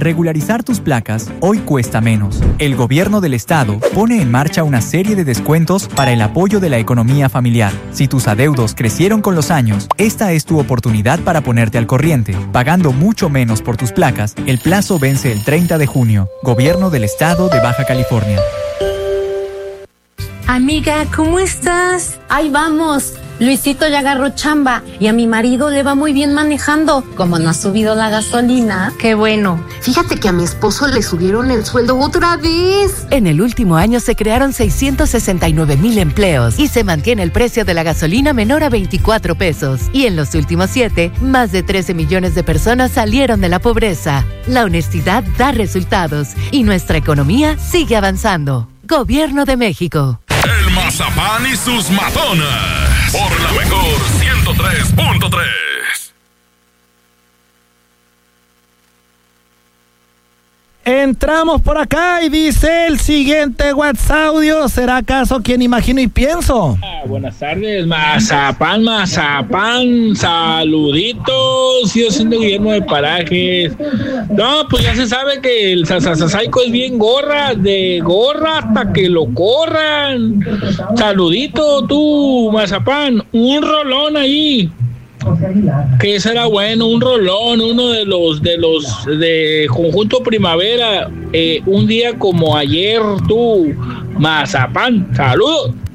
Regularizar tus placas hoy cuesta menos. El gobierno del estado pone en marcha una serie de descuentos para el apoyo de la economía familiar. Si tus adeudos crecieron con los años, esta es tu oportunidad para ponerte al corriente. Pagando mucho menos por tus placas, el plazo vence el 30 de junio. Gobierno del estado de Baja California. Amiga, ¿cómo estás? Ahí vamos. Luisito ya agarró chamba y a mi marido le va muy bien manejando. Como no ha subido la gasolina. Qué bueno. Fíjate que a mi esposo le subieron el sueldo otra vez. En el último año se crearon 669,000 empleos y se mantiene el precio de la gasolina menor a 24 pesos. Y en los últimos 7, más de 13 millones de personas salieron de la pobreza. La honestidad da resultados y nuestra economía sigue avanzando. Gobierno de México. El Mazapán y sus matonas. Por la mejor 103.3. Entramos por acá y dice el siguiente WhatsApp audio. ¿Será acaso quien imagino y pienso? Buenas tardes, Mazapán, saluditos. Yo siendo Guillermo de Parajes. No, pues ya se sabe que el Sasasaico es bien gorra hasta que lo corran. Saludito tú, Mazapán, un rolón ahí. Que será bueno, un rolón, uno de los de Conjunto Primavera, un día como ayer tú, Mazapán, saludos.